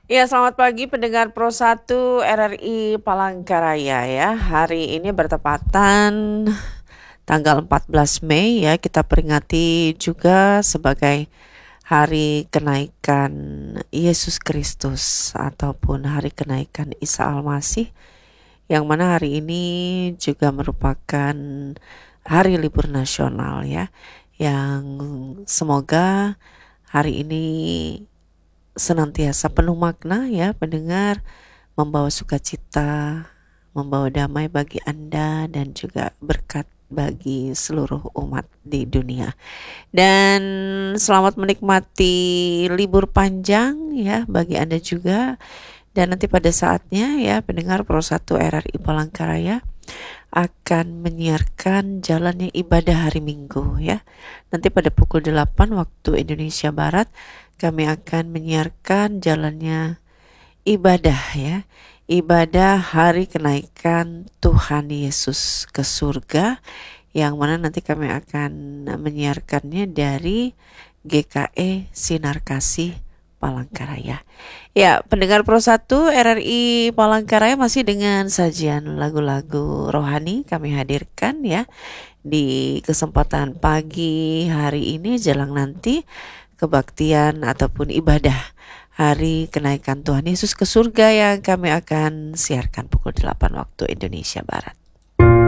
Ya, selamat pagi pendengar Pro 1 RRI Palangkaraya ya. Hari ini bertepatan tanggal 14 Mei ya. Kita peringati juga sebagai hari kenaikan Yesus Kristus ataupun hari kenaikan Isa Al-Masih, yang mana hari ini juga merupakan hari libur nasional ya. Yang semoga hari ini senantiasa penuh makna ya pendengar, membawa sukacita, membawa damai bagi Anda dan juga berkat bagi seluruh umat di dunia. Dan selamat menikmati libur panjang ya bagi Anda juga. Dan nanti pada saatnya ya pendengar Pro 1 RRI Palangkaraya akan menyiarkan jalannya ibadah hari Minggu ya. Nanti pada pukul 8 waktu Indonesia Barat kami akan menyiarkan jalannya ibadah ya. Ibadah hari kenaikan Tuhan Yesus ke surga, yang mana nanti kami akan menyiarkannya dari GKE Sinar Kasih Palangkaraya. Ya, pendengar Pro 1 RRI Palangkaraya masih dengan sajian lagu-lagu rohani kami hadirkan ya di kesempatan pagi hari ini jelang nanti kebaktian ataupun ibadah hari kenaikan Tuhan Yesus ke surga yang kami akan siarkan pukul 8 waktu Indonesia Barat.